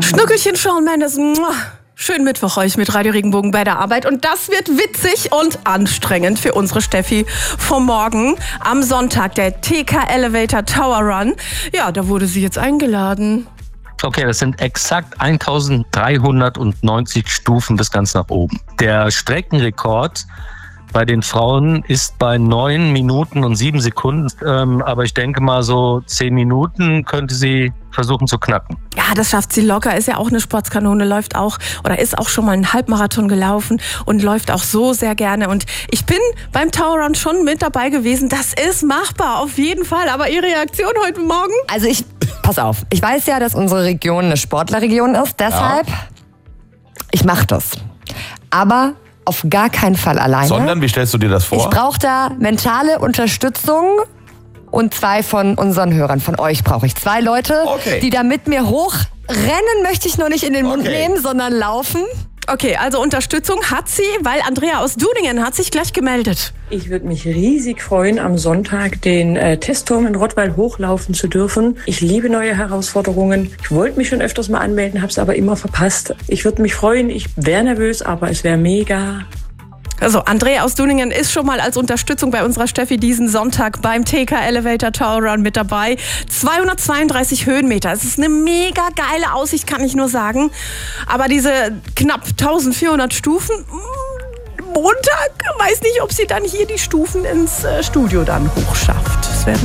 Schnuckelchen Shawn Mendes. Schönen Mittwoch euch mit Radio Regenbogen bei der Arbeit. Und das wird witzig und anstrengend für unsere Steffi vom Morgen. Am Sonntag der TK Elevator Tower Run. Ja, da wurde sie jetzt eingeladen. Okay, das sind exakt 1390 Stufen bis ganz nach oben. Der Streckenrekord bei den Frauen ist bei 9 Minuten und 7 Sekunden. Aber ich denke mal, so 10 Minuten könnte sie versuchen zu knacken. Ja, das schafft sie locker. Ist ja auch eine Sportskanone, läuft auch oder ist auch schon mal einen Halbmarathon gelaufen und läuft auch so sehr gerne. Und ich bin beim Tower Run schon mit dabei gewesen. Das ist machbar, auf jeden Fall. Aber Ihre Reaktion heute Morgen? Also pass auf, ich weiß ja, dass unsere Region eine Sportlerregion ist. Deshalb, ich mache das. Aber auf gar keinen Fall alleine. Sondern, wie stellst du dir das vor? Ich brauche da mentale Unterstützung und 2 von unseren Hörern, von euch brauche ich 2 Leute, die da mit mir hochrennen, möchte ich nur nicht in den Mund nehmen, sondern laufen. Okay, also Unterstützung hat sie, weil Andrea aus Duningen hat sich gleich gemeldet. Ich würde mich riesig freuen, am Sonntag den Testturm in Rottweil hochlaufen zu dürfen. Ich liebe neue Herausforderungen. Ich wollte mich schon öfters mal anmelden, habe es aber immer verpasst. Ich würde mich freuen, ich wäre nervös, aber es wäre mega. Also Andrea aus Duningen ist schon mal als Unterstützung bei unserer Steffi diesen Sonntag beim TK Elevator Tower Run mit dabei. 232 Höhenmeter. Es ist eine mega geile Aussicht, kann ich nur sagen. Aber diese knapp 1400 Stufen, Montag, weiß nicht, ob sie dann hier die Stufen ins Studio dann hochschafft. Das wäre